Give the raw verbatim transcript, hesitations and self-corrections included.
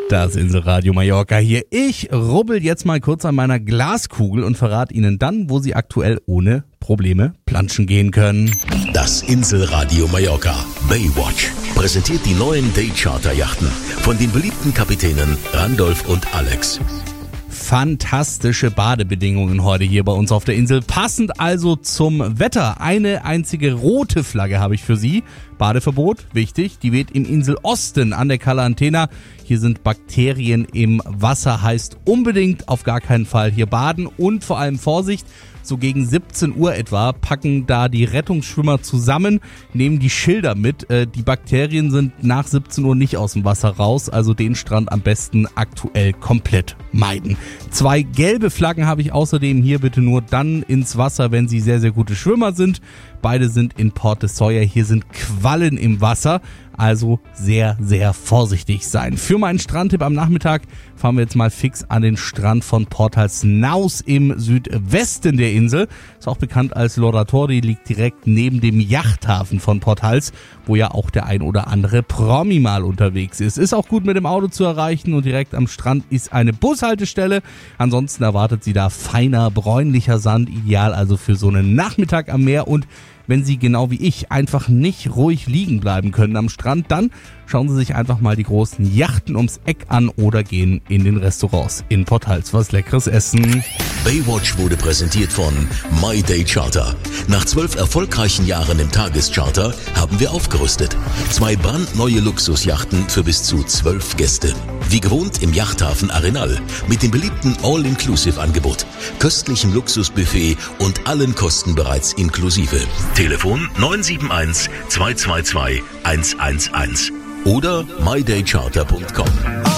Das Inselradio Mallorca hier. Ich rubbel jetzt mal kurz an meiner Glaskugel und verrate Ihnen dann, wo Sie aktuell ohne Probleme planschen gehen können. Das Inselradio Mallorca Baywatch präsentiert die neuen Day-Charter-Yachten von den beliebten Kapitänen Randolph und Alex. Fantastische Badebedingungen heute hier bei uns auf der Insel. Passend also zum Wetter. Eine einzige rote Flagge habe ich für Sie. Badeverbot, wichtig, die weht im Inselosten an der Cala Antena. Hier sind Bakterien im Wasser, heißt unbedingt auf gar keinen Fall hier baden und vor allem Vorsicht. So gegen siebzehn Uhr etwa packen da die Rettungsschwimmer zusammen, nehmen die Schilder mit. Die Bakterien sind nach siebzehn Uhr nicht aus dem Wasser raus, also den Strand am besten aktuell komplett meiden. Zwei gelbe Flaggen habe ich außerdem hier, bitte nur dann ins Wasser, wenn Sie sehr, sehr gute Schwimmer sind. Beide sind in Port de Sawyer, hier sind Quallen im Wasser, also sehr, sehr vorsichtig sein. Für meinen Strandtipp am Nachmittag fahren wir jetzt mal fix an den Strand von Porthals-Naus im Südwesten der Insel. Ist auch bekannt als Loratori, liegt direkt neben dem Yachthafen von Porthals, wo ja auch der ein oder andere Promi mal unterwegs ist. Ist auch gut mit dem Auto zu erreichen und direkt am Strand ist eine Bushaltestelle. Ansonsten erwartet Sie da feiner, bräunlicher Sand, ideal also für so einen Nachmittag am Meer. Und wenn Sie genau wie ich einfach nicht ruhig liegen bleiben können am Strand, dann schauen Sie sich einfach mal die großen Yachten ums Eck an oder gehen in den Restaurants in Porthals was Leckeres essen. Baywatch wurde präsentiert von My Day Charter. Nach zwölf erfolgreichen Jahren im Tagescharter haben wir aufgerüstet. Zwei brandneue Luxusjachten für bis zu zwölf Gäste. Wie gewohnt im Yachthafen Arenal mit dem beliebten All-Inclusive-Angebot, köstlichem Luxusbuffet und allen Kosten bereits inklusive. Telefon neun sieben eins zwei zwei zwei eins eins eins oder my day charter punkt com.